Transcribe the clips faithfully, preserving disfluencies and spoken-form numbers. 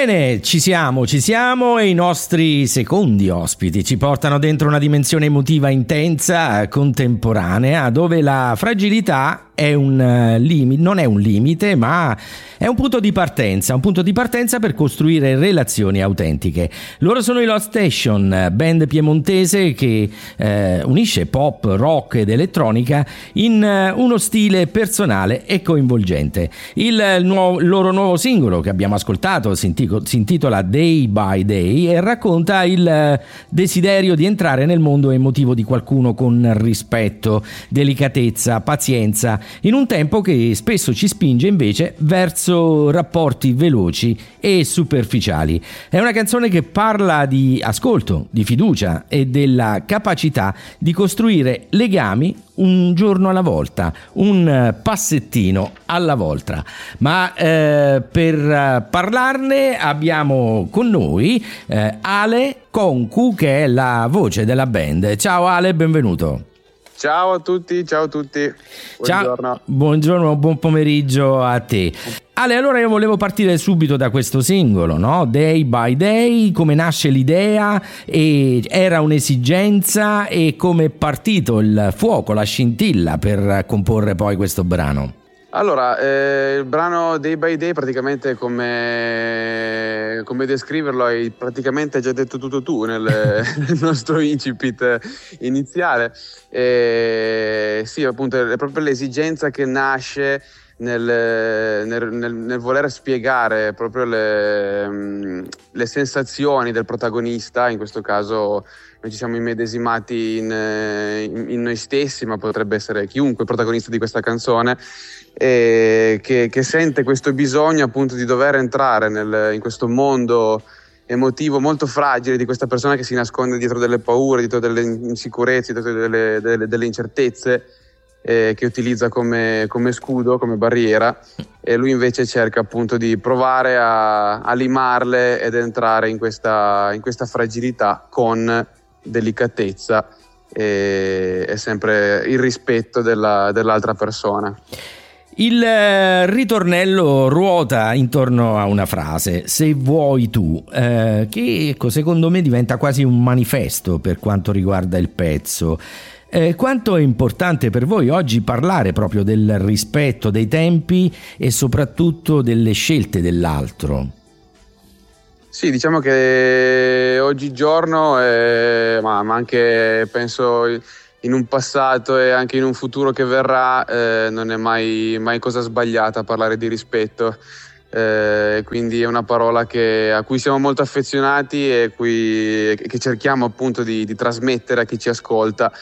Bene, ci siamo, ci siamo e i nostri secondi ospiti ci portano dentro una dimensione emotiva intensa, contemporanea, dove la fragilità è un limite, non è un limite, ma è un punto di partenza, un punto di partenza per costruire relazioni autentiche. Loro sono i Lost Station, band piemontese che eh, unisce pop, rock ed elettronica in uh, uno stile personale e coinvolgente. Il nuovo, loro nuovo singolo che abbiamo ascoltato si, intico, si intitola Day by Day e racconta il uh, desiderio di entrare nel mondo emotivo di qualcuno con rispetto, delicatezza, pazienza, in un tempo che spesso ci spinge invece verso rapporti veloci e superficiali. È una canzone che parla di ascolto, di fiducia e della capacità di costruire legami un giorno alla volta, un passettino alla volta. Ma eh, per parlarne abbiamo con noi eh, Ale Concu, che è la voce della band. Ciao Ale, benvenuto. Ciao a tutti, ciao a tutti. Buongiorno. Ciao, buongiorno, buon pomeriggio a te. Ale, allora io volevo partire subito da questo singolo, no? Day by Day, come nasce l'idea, e era un'esigenza, e come è partito il fuoco, la scintilla per comporre poi questo brano? Allora, eh, il brano Day by Day praticamente come, come descriverlo hai praticamente già detto tutto tu nel, nel nostro incipit iniziale. Eh, sì, appunto è proprio l'esigenza che nasce nel, nel, nel, nel voler spiegare proprio le, le sensazioni del protagonista. In questo caso noi ci siamo immedesimati in, in, in noi stessi, ma potrebbe essere chiunque protagonista di questa canzone, e che, che sente questo bisogno appunto di dover entrare nel, in questo mondo emotivo molto fragile di questa persona che si nasconde dietro delle paure, dietro delle insicurezze, dietro delle, delle, delle incertezze, eh, che utilizza come, come scudo, come barriera, e lui invece cerca appunto di provare a, a limarle ed entrare in questa, in questa fragilità con delicatezza e, e sempre il rispetto della, dell'altra persona. Il ritornello ruota intorno a una frase, se vuoi tu, eh, che secondo me diventa quasi un manifesto per quanto riguarda il pezzo. Eh, quanto è importante per voi oggi parlare proprio del rispetto dei tempi e soprattutto delle scelte dell'altro? Sì, diciamo che oggigiorno, eh, ma, ma anche penso in un passato e anche in un futuro che verrà, eh, non è mai, mai cosa sbagliata parlare di rispetto, eh, quindi è una parola che, a cui siamo molto affezionati e cui, che cerchiamo appunto di, di trasmettere a chi ci ascolta,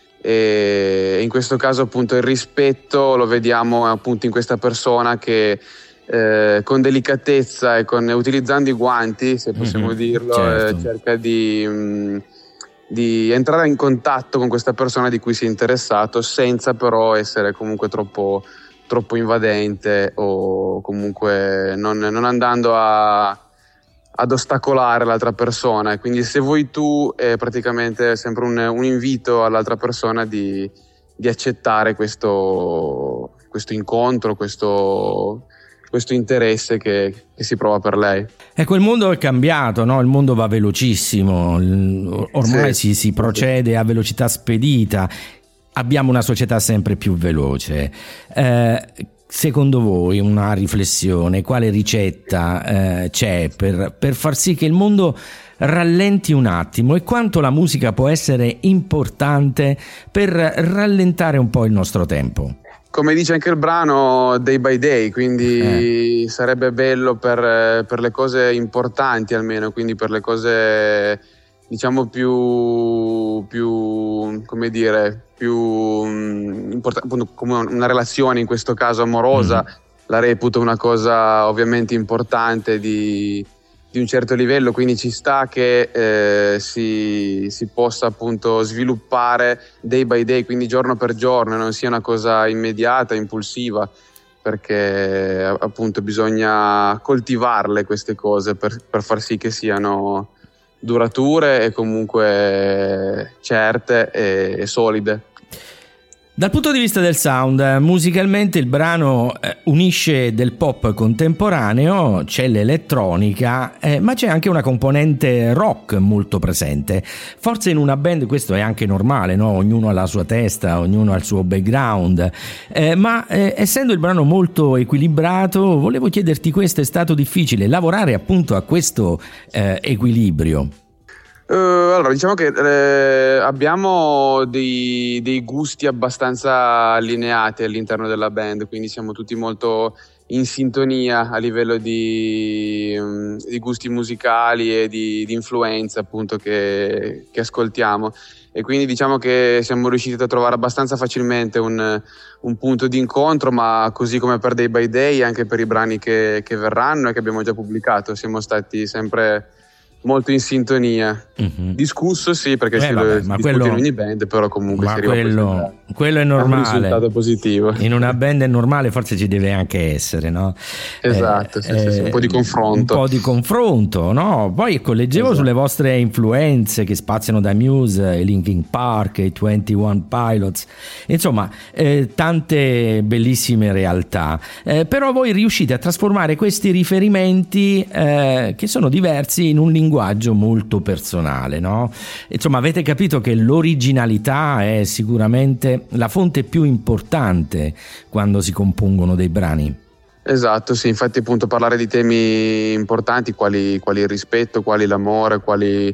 e in questo caso appunto il rispetto lo vediamo appunto in questa persona che eh, con delicatezza e con, utilizzando i guanti, se possiamo mm-hmm, dirlo, certo. eh, cerca di... Mh, di entrare in contatto con questa persona di cui si è interessato, senza però essere comunque troppo, troppo invadente, o comunque non, non andando a, ad ostacolare l'altra persona. Quindi se vuoi tu è praticamente sempre un, un invito all'altra persona di, di accettare questo, questo incontro, questo... questo interesse che, che si prova per lei. Ecco, il mondo è cambiato, no? Il mondo va velocissimo, ormai sì. si, si procede a velocità spedita, abbiamo una società sempre più veloce. Eh, secondo voi una riflessione, quale ricetta eh, c'è per, per far sì che il mondo rallenti un attimo, e quanto la musica può essere importante per rallentare un po' il nostro tempo? Come dice anche il brano, day by day, quindi eh. sarebbe bello per, per le cose importanti almeno, quindi per le cose diciamo più, più come dire, più importanti, appunto, come una relazione in questo caso amorosa, mm. la reputo una cosa ovviamente importante di, di un certo livello, quindi ci sta che eh, si, si possa appunto sviluppare day by day, quindi giorno per giorno, non sia una cosa immediata, impulsiva, perché appunto bisogna coltivarle queste cose per, per far sì che siano durature e comunque certe e, e solide. Dal punto di vista del sound, musicalmente il brano eh, unisce del pop contemporaneo, c'è l'elettronica, eh, ma c'è anche una componente rock molto presente. Forse in una band questo è anche normale, no? Ognuno ha la sua testa, ognuno ha il suo background, eh, ma eh, essendo il brano molto equilibrato, volevo chiederti questo: è stato difficile lavorare appunto a questo eh, equilibrio? Uh, allora, diciamo che eh, abbiamo dei, dei gusti abbastanza allineati all'interno della band, quindi siamo tutti molto in sintonia a livello di, um, di gusti musicali e di, di influenza appunto che, che ascoltiamo, e quindi diciamo che siamo riusciti a trovare abbastanza facilmente un, un punto di incontro, ma così come per Day by Day anche per i brani che, che verranno e che abbiamo già pubblicato siamo stati sempre molto in sintonia. Mm-hmm. Discusso sì, perché eh, si vabbè, ma quello, in ogni band, però comunque ma si arriva quello, quello è normale, un risultato positivo. In una band è normale, forse ci deve anche essere, no? Esatto, eh, sì, eh, sì, un po' di confronto. Un po' di confronto, no? Poi ecco, leggevo esatto. sulle vostre influenze che spaziano da Muse, i Linkin Park, i ventuno Pilots, insomma eh, tante bellissime realtà, eh, però voi riuscite a trasformare questi riferimenti eh, che sono diversi in un linguaggio molto personale, no? Insomma, avete capito che l'originalità è sicuramente la fonte più importante quando si compongono dei brani. Esatto, sì, infatti appunto parlare di temi importanti quali, quali il rispetto, quali l'amore, quali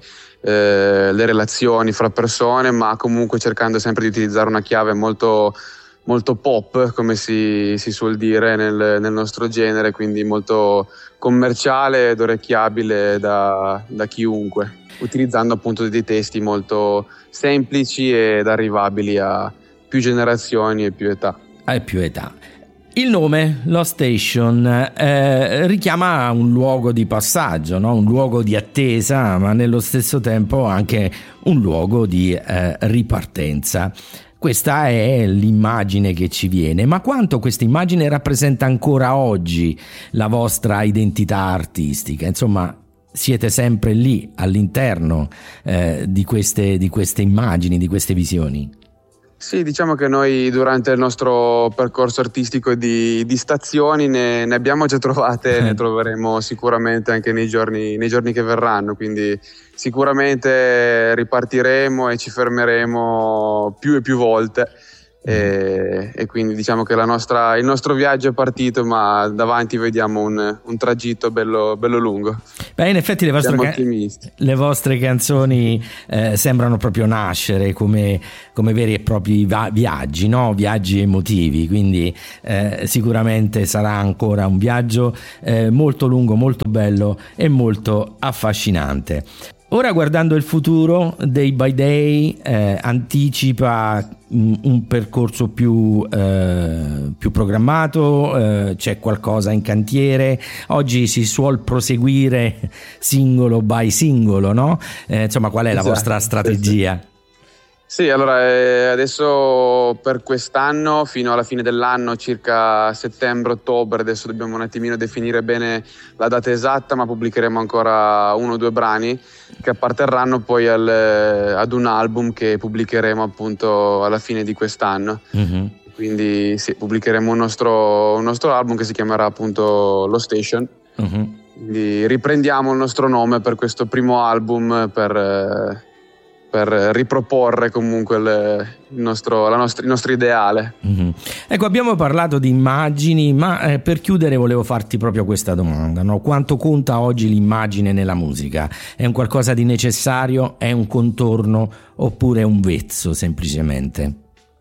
eh, le relazioni fra persone, ma comunque cercando sempre di utilizzare una chiave molto molto pop, come si, si suol dire nel, nel nostro genere, quindi molto commerciale ed orecchiabile da, da chiunque, utilizzando appunto dei testi molto semplici ed arrivabili a più generazioni e più età. A più età. Il nome, Lost Station, eh, richiama un luogo di passaggio, no? Un luogo di attesa, ma nello stesso tempo anche un luogo di eh, ripartenza. Questa è l'immagine che ci viene, ma quanto questa immagine rappresenta ancora oggi la vostra identità artistica? Insomma, siete sempre lì all'interno eh, di queste, di queste immagini, di queste visioni? Sì, diciamo che noi durante il nostro percorso artistico di, di stazioni ne, ne abbiamo già trovate e ne troveremo sicuramente anche nei giorni, nei giorni che verranno, quindi sicuramente ripartiremo e ci fermeremo più e più volte. E, e quindi diciamo che la nostra, il nostro viaggio è partito, ma davanti vediamo un, un tragitto bello, bello lungo. Beh, in effetti le vostre, ca- le vostre canzoni eh, sembrano proprio nascere come, come veri e propri va- viaggi, no? Viaggi emotivi, quindi eh, sicuramente sarà ancora un viaggio eh, molto lungo, molto bello e molto affascinante. Ora, guardando il futuro, Day by Day eh, anticipa un, un percorso più, eh, più programmato, eh, c'è qualcosa in cantiere. Oggi si suol proseguire singolo by singolo, no? Eh, insomma, qual è la esatto, vostra strategia? Sì, sì. Sì, allora eh, adesso per quest'anno, fino alla fine dell'anno, circa settembre-ottobre, adesso dobbiamo un attimino definire bene la data esatta, ma pubblicheremo ancora uno o due brani che apparterranno poi al, ad un album che pubblicheremo appunto alla fine di quest'anno. Mm-hmm. Quindi sì, pubblicheremo un nostro, un nostro album che si chiamerà appunto Lost Station. Mm-hmm. Quindi riprendiamo il nostro nome per questo primo album per... Eh, per riproporre comunque il, il, nostro, la nostra, il nostro ideale. Mm-hmm. Ecco, abbiamo parlato di immagini, ma eh, per chiudere volevo farti proprio questa domanda, no? Quanto conta oggi l'immagine nella musica? È un qualcosa di necessario? È un contorno? Oppure è un vezzo semplicemente?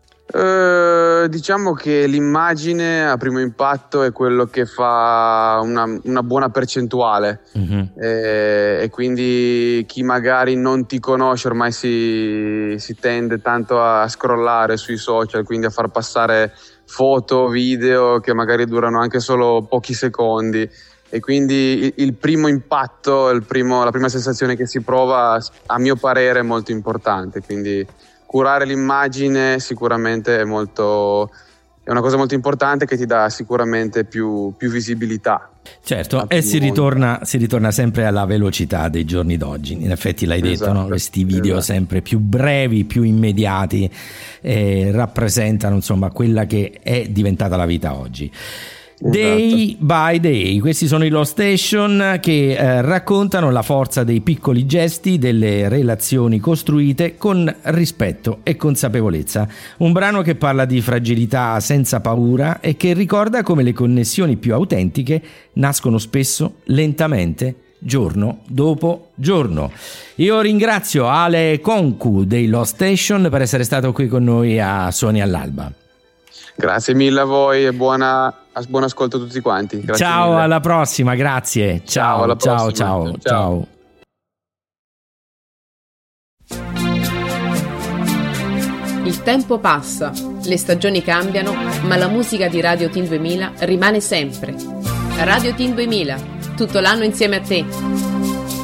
Uh, diciamo che l'immagine a primo impatto è quello che fa una, una buona percentuale. Mm-hmm. e, e quindi chi magari non ti conosce ormai si, si tende tanto a scrollare sui social, quindi a far passare foto, video che magari durano anche solo pochi secondi, e quindi il, il primo impatto, il primo, la prima sensazione che si prova a mio parere è molto importante, quindi curare l'immagine sicuramente è molto, è è una cosa molto importante che ti dà sicuramente più, più visibilità. Certo, e si ritorna, si ritorna sempre alla velocità dei giorni d'oggi. In effetti l'hai detto, esatto, no? Questi video esatto. sempre più brevi, più immediati, eh, rappresentano insomma quella che è diventata la vita oggi. Day by Day, questi sono i Lost Station che eh, raccontano la forza dei piccoli gesti, delle relazioni costruite con rispetto e consapevolezza. Un brano che parla di fragilità senza paura e che ricorda come le connessioni più autentiche nascono spesso lentamente, giorno dopo giorno. Io ringrazio Ale Concu dei Lost Station per essere stato qui con noi a Suoni all'Alba. Grazie mille a voi e buona, buon ascolto a tutti quanti. Grazie ciao, mille. Alla prossima, grazie. Ciao, ciao, alla ciao, ciao, ciao, ciao. Il tempo passa, le stagioni cambiano, ma la musica di Radio Teen duemila rimane sempre. Radio Teen duemila, tutto l'anno insieme a te.